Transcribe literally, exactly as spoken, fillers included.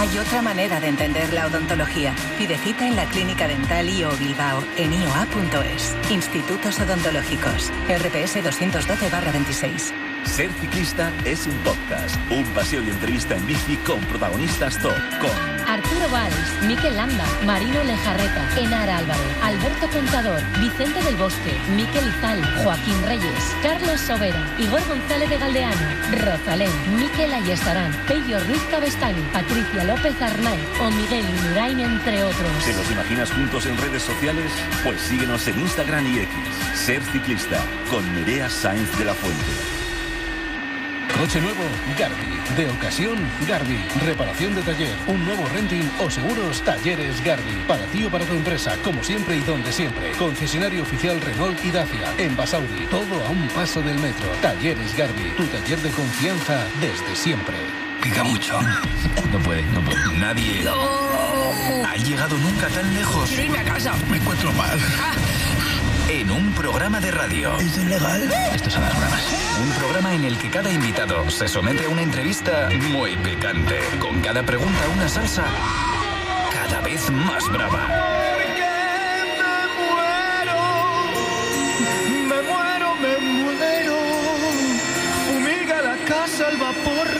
Hay otra manera de entender la odontología. Pide cita en la Clínica Dental I O Bilbao en i o a punto es. Institutos Odontológicos. R P S doscientos doce barra veintiséis. Ser ciclista es un podcast, un paseo y entrevista en bici con protagonistas top, con Arturo Valls, Mikel Landa, Marino Lejarreta, Enara Álvarez, Alberto Contador, Vicente del Bosque, Mikel Izal, Joaquín Reyes, Carlos Sobera, Igor González de Galdeano, Rosalén, Mikel Ayestarán, Pello Ruiz Cabestany, Patricia López Arnaiz o Miguel Indurain, entre otros. ¿Te los imaginas juntos en redes sociales? Pues síguenos en Instagram y X. Ser ciclista con Nerea Sainz de la Fuente. Coche nuevo, Garbi. De ocasión, Garbi. Reparación de taller, un nuevo renting o seguros, Talleres Garbi. Para ti o para tu empresa, como siempre y donde siempre. Concesionario oficial Renault y Dacia. En Basauri, todo a un paso del metro. Talleres Garbi, tu taller de confianza desde siempre. Pica mucho. No puede, no puede. Nadie No. ha llegado nunca tan lejos. Quiero irme a casa. Me encuentro mal. En un programa de radio. ¿Es ilegal? Esto son las bramas. Un programa en el que cada invitado se somete a una entrevista muy picante. Con cada pregunta una salsa cada vez más brava. Me muero, me muero. Fumiga la casa al vapor.